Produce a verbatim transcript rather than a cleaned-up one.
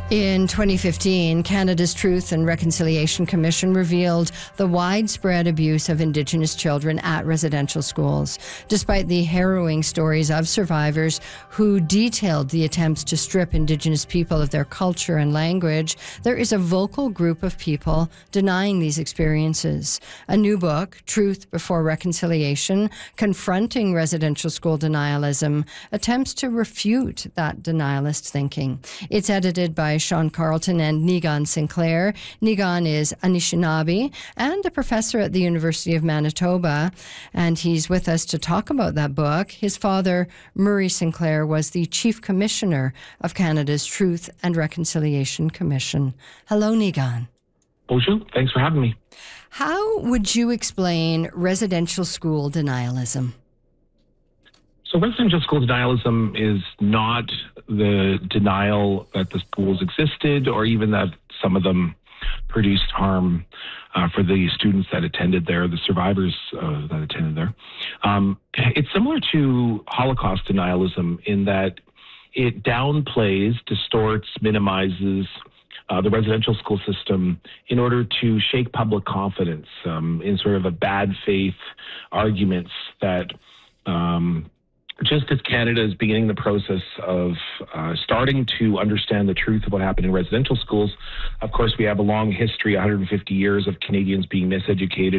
In twenty fifteen, Canada's Truth and Reconciliation Commission revealed the widespread abuse of Indigenous children at residential schools. Despite the harrowing stories of survivors who detailed the attempts to strip Indigenous people of their culture and language, there is a vocal group of people denying these experiences. A new book, Truth Before Reconciliation, Confronting Residential School Denialism, attempts to refute that denialist thinking. It's edited by Sean Carlton and Niigaan Sinclair. Niigaan is Anishinaabe and a professor at the University of Manitoba, and he's with us to talk about that book. His father, Murray Sinclair, was the Chief Commissioner of Canada's Truth and Reconciliation Commission. Hello, Niigaan. Bonjour. Thanks for having me. How would you explain residential school denialism? So residential school denialism is not the denial that the schools existed or even that some of them produced harm uh, for the students that attended there, the survivors uh, that attended there. Um, it's similar to Holocaust denialism in that it downplays, distorts, minimizes uh, the residential school system in order to shake public confidence um, in sort of a bad faith arguments that um, just as Canada is beginning the process of uh, starting to understand the truth of what happened in residential schools, of course, we have a long history, one hundred fifty years of Canadians being miseducated